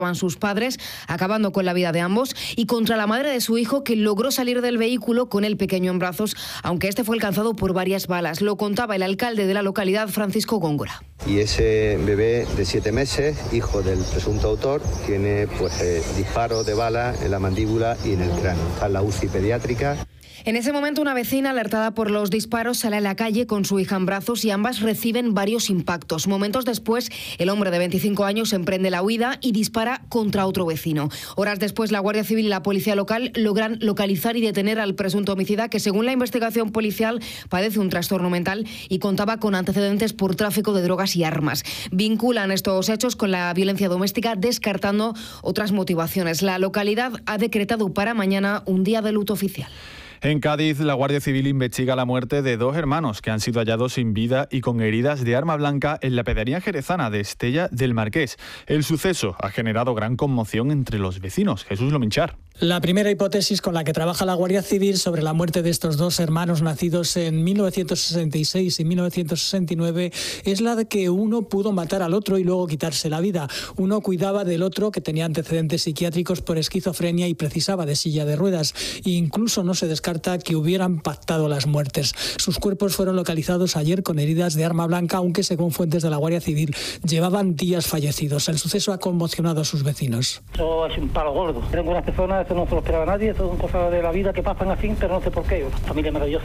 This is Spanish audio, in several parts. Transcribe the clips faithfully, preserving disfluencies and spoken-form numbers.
sus padres, acabando con la vida de ambos, y contra la madre de su hijo, que logró salir del vehículo con el pequeño en brazos, aunque este fue alcanzado por varias balas. Lo contaba el alcalde de la localidad, Francisco Góngora. Y ese bebé de siete meses, hijo del presunto autor, tiene pues eh, disparos de bala en la mandíbula y en el cráneo. Está en la U C I pediátrica. En ese momento, una vecina, alertada por los disparos, sale a la calle con su hija en brazos y ambas reciben varios impactos. Momentos después, el hombre de veinticinco años emprende la huida y dispara contra otro vecino. Horas después, la Guardia Civil y la policía local logran localizar y detener al presunto homicida, que según la investigación policial padece un trastorno mental y contaba con antecedentes por tráfico de drogas y armas. Vinculan estos hechos con la violencia doméstica, descartando otras motivaciones. La localidad ha decretado para mañana un día de luto oficial. En Cádiz, la Guardia Civil investiga la muerte de dos hermanos que han sido hallados sin vida y con heridas de arma blanca en la pedanía jerezana de Estella del Marqués. El suceso ha generado gran conmoción entre los vecinos. Jesús Lominchar. La primera hipótesis con la que trabaja la Guardia Civil sobre la muerte de estos dos hermanos nacidos en mil novecientos sesenta y seis y mil novecientos sesenta y nueve es la de que uno pudo matar al otro y luego quitarse la vida. Uno cuidaba del otro, que tenía antecedentes psiquiátricos por esquizofrenia y precisaba de silla de ruedas. E incluso no se descarta que hubieran pactado las muertes. Sus cuerpos fueron localizados ayer con heridas de arma blanca, aunque según fuentes de la Guardia Civil llevaban días fallecidos. El suceso ha conmocionado a sus vecinos. Eso es un palo gordo. Tengo unas personas, esto no se lo esperaba nadie, esto son cosas de la vida que pasan así, pero no sé por qué. Familia maravillosa.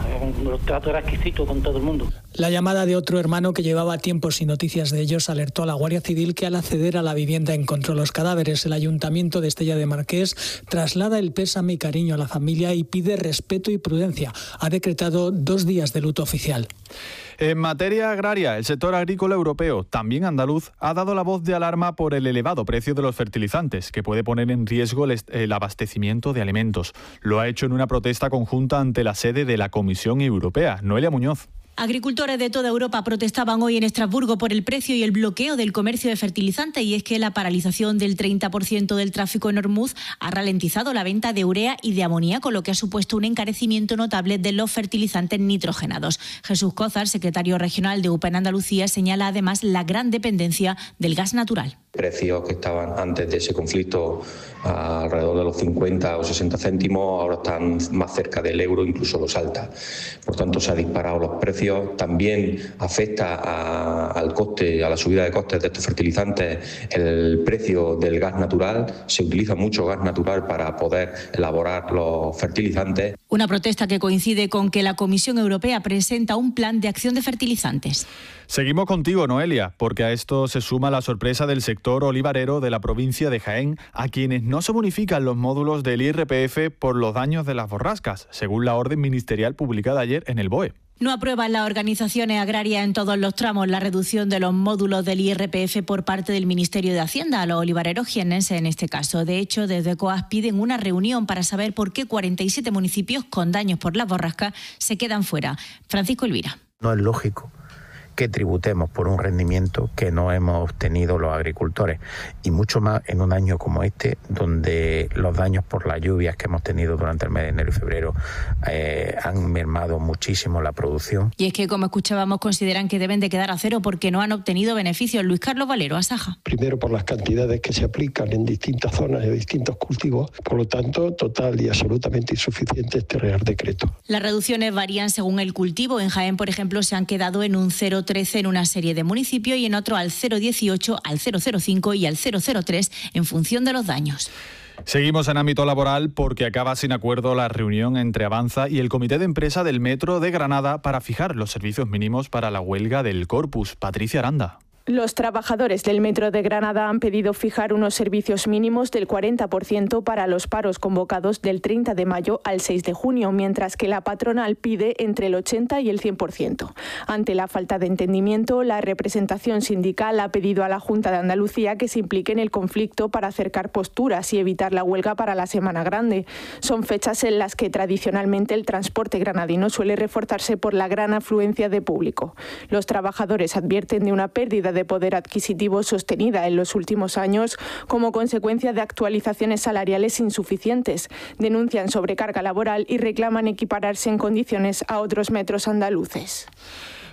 El trato era exquisito con todo el mundo. La llamada de otro hermano que llevaba tiempo sin noticias de ellos alertó a la Guardia Civil, que al acceder a la vivienda encontró los cadáveres. El Ayuntamiento de Estella de Marqués traslada el pésame y cariño a la familia y pide respeto y prudencia. Ha decretado dos días de luto oficial. En materia agraria, el sector agrícola europeo, también andaluz, ha dado la voz de alarma por el elevado precio de los fertilizantes, que puede poner en riesgo el, el abastecimiento de alimentos. Lo ha hecho en una protesta conjunta ante la sede de la Comisión Europea. Noelia Muñoz. Agricultores de toda Europa protestaban hoy en Estrasburgo por el precio y el bloqueo del comercio de fertilizantes, y es que la paralización del treinta por ciento del tráfico en Ormuz ha ralentizado la venta de urea y de amoníaco, lo que ha supuesto un encarecimiento notable de los fertilizantes nitrogenados. Jesús Cózar, secretario regional de U P A en Andalucía, señala además la gran dependencia del gas natural. Precios que estaban antes de ese conflicto alrededor de los cincuenta o sesenta céntimos, ahora están más cerca del euro, incluso los alta. Por tanto, se han disparado los precios. También afecta a, al coste, a la subida de costes de estos fertilizantes, el precio del gas natural. Se utiliza mucho gas natural para poder elaborar los fertilizantes. Una protesta que coincide con que la Comisión Europea presenta un plan de acción de fertilizantes. Seguimos contigo, Noelia, porque a esto se suma la sorpresa del sector olivarero de la provincia de Jaén, a quienes no se bonifican los módulos del I R P F por los daños de las borrascas, según la orden ministerial publicada ayer en el B O E. No aprueban las organizaciones agrarias en todos los tramos la reducción de los módulos del I R P F por parte del Ministerio de Hacienda, a los olivareros jiennenses en este caso. De hecho, desde COAS piden una reunión para saber por qué cuarenta y siete municipios con daños por las borrascas se quedan fuera. Francisco Elvira. No es lógico que tributemos por un rendimiento que no hemos obtenido los agricultores, y mucho más en un año como este, donde los daños por las lluvias que hemos tenido durante el mes de enero y febrero eh, han mermado muchísimo la producción. Y es que, como escuchábamos, consideran que deben de quedar a cero porque no han obtenido beneficios. Luis Carlos Valero, Asaja. Primero, por las cantidades que se aplican en distintas zonas y distintos cultivos, por lo tanto, total y absolutamente insuficiente este Real Decreto. Las reducciones varían según el cultivo. En Jaén, por ejemplo, se han quedado en un cero coma trece en una serie de municipios y en otro al cero coma dieciocho, al cero coma cero cinco y al cero coma cero tres en función de los daños. Seguimos en ámbito laboral porque acaba sin acuerdo la reunión entre Avanza y el Comité de Empresa del Metro de Granada para fijar los servicios mínimos para la huelga del Corpus. Patricia Aranda. Los trabajadores del Metro de Granada han pedido fijar unos servicios mínimos del cuarenta por ciento para los paros convocados del treinta de mayo al seis de junio, mientras que la patronal pide entre el ochenta y el cien por ciento. Ante la falta de entendimiento, la representación sindical ha pedido a la Junta de Andalucía que se implique en el conflicto para acercar posturas y evitar la huelga para la Semana Grande. Son fechas en las que tradicionalmente el transporte granadino suele reforzarse por la gran afluencia de público. Los trabajadores advierten de una pérdida de de poder adquisitivo sostenida en los últimos años como consecuencia de actualizaciones salariales insuficientes. Denuncian sobrecarga laboral y reclaman equipararse en condiciones a otros metros andaluces.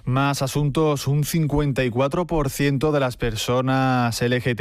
Más asuntos, un cincuenta y cuatro por ciento de las personas L G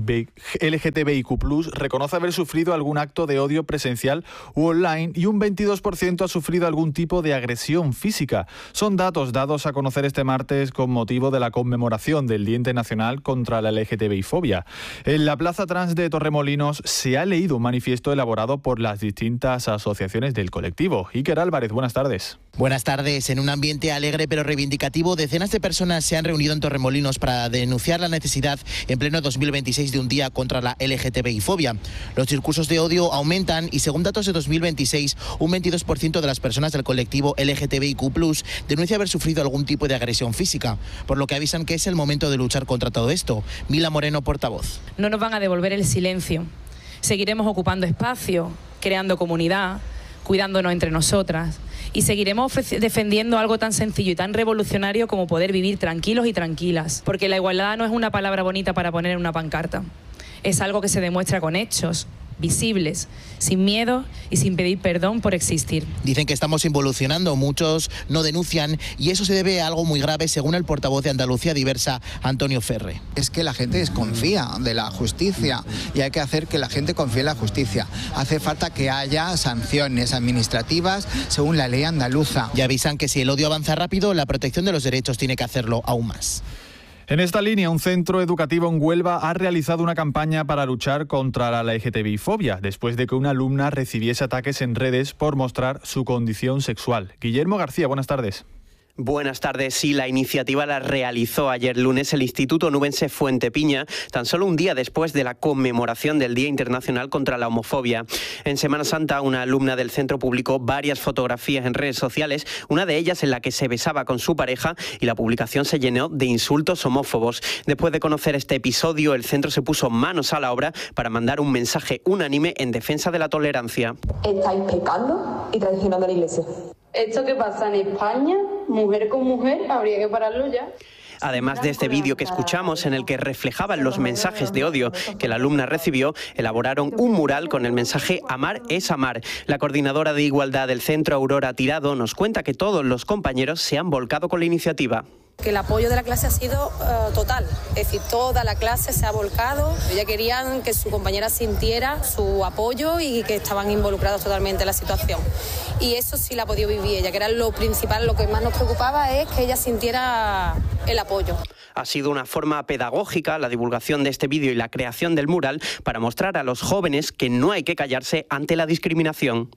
T B I Q plus, reconoce haber sufrido algún acto de odio presencial u online y un veintidós por ciento ha sufrido algún tipo de agresión física. Son datos dados a conocer este martes con motivo de la conmemoración del Día Internacional contra la L G T B I fobia. En la Plaza Trans de Torremolinos se ha leído un manifiesto elaborado por las distintas asociaciones del colectivo. Iker Álvarez, buenas tardes. Buenas tardes. En un ambiente alegre pero reivindicativo, decenas de personas se han reunido en Torremolinos para denunciar la necesidad en pleno dos mil veintiséis de un día contra la L G T B I fobia. Los discursos de odio aumentan y según datos de dos mil veintiséis, un veintidós por ciento de las personas del colectivo L G T B I Q plus denuncia haber sufrido algún tipo de agresión física, por lo que avisan que es el momento de luchar contra todo esto. Mila Moreno, portavoz. No nos van a devolver el silencio. Seguiremos ocupando espacio, creando comunidad, cuidándonos entre nosotras y seguiremos defendiendo algo tan sencillo y tan revolucionario como poder vivir tranquilos y tranquilas, porque la igualdad no es una palabra bonita para poner en una pancarta, es algo que se demuestra con hechos visibles, sin miedo y sin pedir perdón por existir. Dicen que estamos involucionando, muchos no denuncian y eso se debe a algo muy grave según el portavoz de Andalucía Diversa, Antonio Ferre. Es que la gente desconfía de la justicia y hay que hacer que la gente confíe en la justicia. Hace falta que haya sanciones administrativas según la ley andaluza. Y avisan que si el odio avanza rápido, la protección de los derechos tiene que hacerlo aún más. En esta línea, un centro educativo en Huelva ha realizado una campaña para luchar contra la L G T B I fobia, después de que una alumna recibiese ataques en redes por mostrar su condición sexual. Guillermo García, buenas tardes. Buenas tardes. Sí, la iniciativa la realizó ayer lunes el Instituto Nubense Fuente Piña, tan solo un día después de la conmemoración del Día Internacional contra la Homofobia. En Semana Santa, una alumna del centro publicó varias fotografías en redes sociales, una de ellas en la que se besaba con su pareja y la publicación se llenó de insultos homófobos. Después de conocer este episodio, el centro se puso manos a la obra para mandar un mensaje unánime en defensa de la tolerancia. Estáis pecando y traicionando a la Iglesia. Esto que pasa en España, mujer con mujer, habría que pararlo ya. Además de este vídeo que escuchamos en el que reflejaban los mensajes de odio que la alumna recibió, elaboraron un mural con el mensaje "Amar es amar". La coordinadora de igualdad del centro, Aurora Tirado, nos cuenta que todos los compañeros se han volcado con la iniciativa. Que el apoyo de la clase ha sido uh, total, es decir, toda la clase se ha volcado. Ella querían que su compañera sintiera su apoyo y que estaban involucrados totalmente en la situación. Y eso sí la ha podido vivir ella, que era lo principal, lo que más nos preocupaba es que ella sintiera el apoyo. Ha sido una forma pedagógica la divulgación de este vídeo y la creación del mural para mostrar a los jóvenes que no hay que callarse ante la discriminación.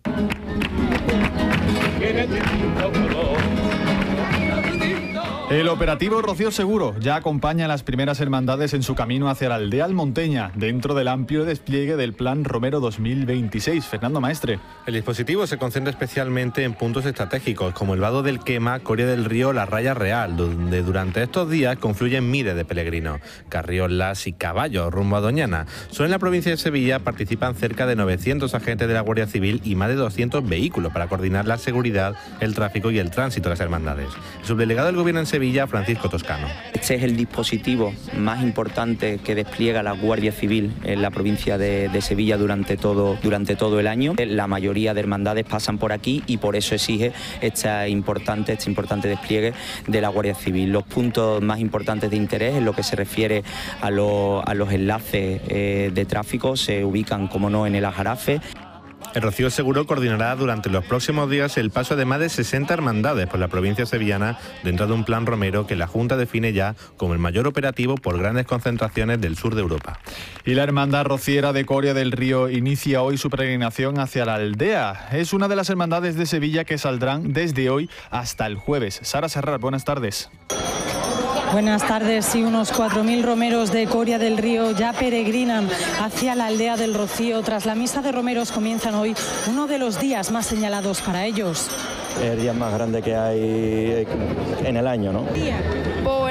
El operativo Rocío Seguro ya acompaña a las primeras hermandades en su camino hacia la aldea almonteña, dentro del amplio despliegue del Plan Romero dos mil veintiséis. Fernando Maestre. El dispositivo se concentra especialmente en puntos estratégicos, como el Vado del Quema, Coria del Río, La Raya Real, donde durante estos días confluyen miles de peregrinos. Carriolas y caballos rumbo a Doñana. Solo en la provincia de Sevilla participan cerca de novecientos agentes de la Guardia Civil y más de doscientos vehículos para coordinar la seguridad, el tráfico y el tránsito de las hermandades. El subdelegado del Gobierno en Sevilla, Sevilla, Francisco Toscano. Este es el dispositivo más importante que despliega la Guardia Civil en la provincia de, de Sevilla durante todo, durante todo el año. La mayoría de hermandades pasan por aquí y por eso exige este importante, este importante despliegue de la Guardia Civil. Los puntos más importantes de interés en lo que se refiere a, lo, a los enlaces eh, de tráfico se ubican, como no, en el Aljarafe. El Rocío Seguro coordinará durante los próximos días el paso de más de sesenta hermandades por la provincia sevillana dentro de un plan Romero que la Junta define ya como el mayor operativo por grandes concentraciones del sur de Europa. Y la hermandad rociera de Coria del Río inicia hoy su peregrinación hacia la aldea. Es una de las hermandades de Sevilla que saldrán desde hoy hasta el jueves. Sara Serrat, buenas tardes. Buenas tardes. Sí, unos cuatro mil romeros de Coria del Río ya peregrinan hacia la aldea del Rocío. Tras la misa de romeros comienzan hoy uno de los días más señalados para ellos. Es el día más grande que hay en el año, ¿no? Pues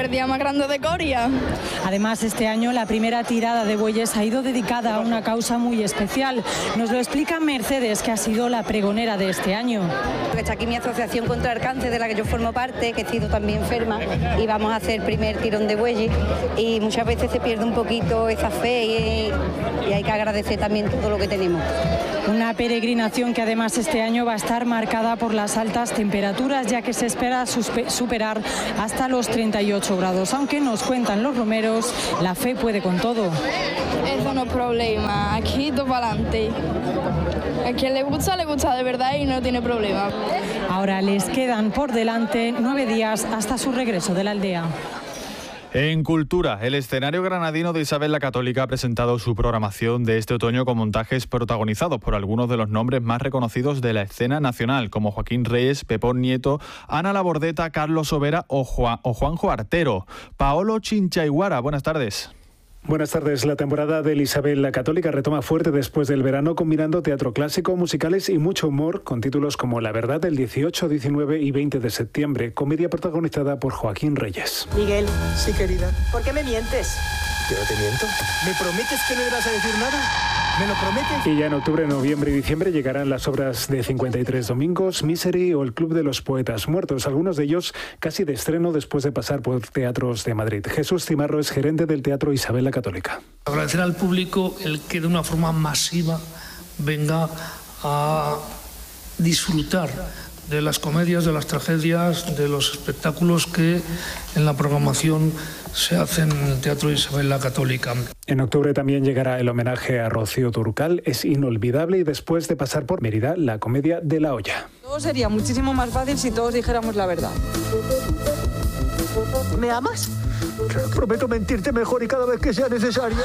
el día más grande de Coria. Además, este año la primera tirada de bueyes ha ido dedicada a una causa muy especial. Nos lo explica Mercedes, que ha sido la pregonera de este año. Está aquí mi asociación contra el cáncer, de la que yo formo parte, que he sido también enferma, y vamos a hacer el primer tirón de bueyes, y muchas veces se pierde un poquito esa fe y, y hay que agradecer también todo lo que tenemos. Una peregrinación que además este año va a estar marcada por las altas temperaturas, ya que se espera superar hasta los treinta y ocho grados. Aunque nos cuentan los romeros, la fe puede con todo. Eso no es problema, aquí todo para adelante. A quien le gusta, le gusta de verdad y no tiene problema. Ahora les quedan por delante nueve días hasta su regreso de la aldea. En Cultura, el escenario granadino de Isabel la Católica ha presentado su programación de este otoño con montajes protagonizados por algunos de los nombres más reconocidos de la escena nacional, como Joaquín Reyes, Pepón Nieto, Ana Labordeta, Carlos Sobera o, Juan, o Juanjo Artero. Paolo Chinchaiguara, buenas tardes. Buenas tardes. La temporada de Isabel la Católica retoma fuerte después del verano, combinando teatro clásico, musicales y mucho humor, con títulos como La Verdad del dieciocho, diecinueve y veinte de septiembre, comedia protagonizada por Joaquín Reyes. Miguel, sí querida, ¿por qué me mientes? Yo no te miento. ¿Me prometes que no le vas a decir nada? ¿Me lo prometes? Y ya en octubre, noviembre y diciembre llegarán las obras de cincuenta y tres domingos, Misery o El Club de los Poetas Muertos, algunos de ellos casi de estreno después de pasar por teatros de Madrid. Jesús Cimarro es gerente del Teatro Isabel la Católica. Agradecer al público el que de una forma masiva venga a disfrutar de las comedias, de las tragedias, de los espectáculos que en la programación se hacen en el Teatro Isabel la Católica. En octubre también llegará el homenaje a Rocío Dúrcal, es inolvidable, y después de pasar por Mérida, la comedia de La Olla. Todo sería muchísimo más fácil si todos dijéramos la verdad. ¿Me amas? Prometo mentirte mejor y cada vez que sea necesario.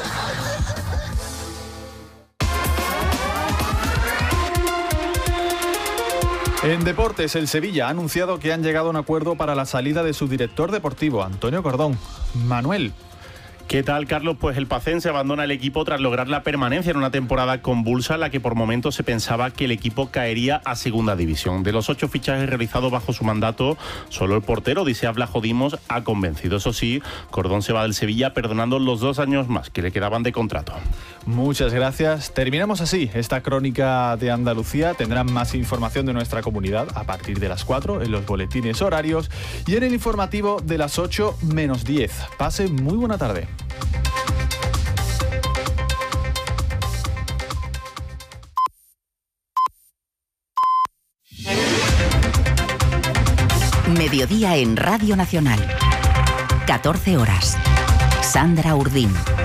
En deportes, el Sevilla ha anunciado que han llegado a un acuerdo para la salida de su director deportivo, Antonio Cordón. Manuel. ¿Qué tal, Carlos? Pues el pacense abandona el equipo tras lograr la permanencia en una temporada convulsa en la que por momentos se pensaba que el equipo caería a segunda división. De los ocho fichajes realizados bajo su mandato, solo el portero Odisea Vlajo Dimos ha convencido. Eso sí, Cordón se va del Sevilla perdonando los dos años más que le quedaban de contrato. Muchas gracias. Terminamos así esta crónica de Andalucía. Tendrán más información de nuestra comunidad a partir de las cuatro en los boletines horarios y en el informativo de las ocho menos diez. Pase muy buena tarde. Mediodía en Radio Nacional. catorce horas. Sandra Urdín.